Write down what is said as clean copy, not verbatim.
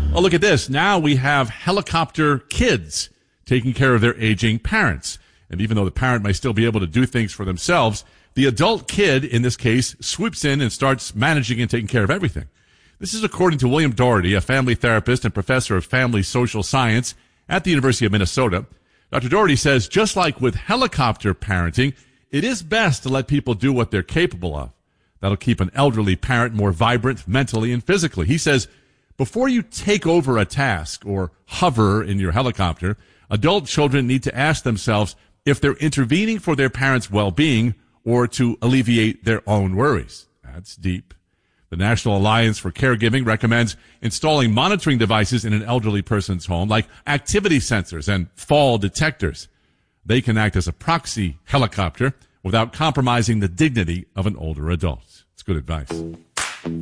Oh, look at this. Now we have helicopter kids taking care of their aging parents. And even though the parent might still be able to do things for themselves, the adult kid, in this case, swoops in and starts managing and taking care of everything. This is according to William Doherty, a family therapist and professor of family social science at the University of Minnesota. Dr. Doherty says, just like with helicopter parenting, it is best to let people do what they're capable of. That'll keep an elderly parent more vibrant mentally and physically. He says, before you take over a task or hover in your helicopter, adult children need to ask themselves if they're intervening for their parents' well-being or to alleviate their own worries. That's deep. The National Alliance for Caregiving recommends installing monitoring devices in an elderly person's home, like activity sensors and fall detectors. They can act as a proxy helicopter without compromising the dignity of an older adult. It's good advice.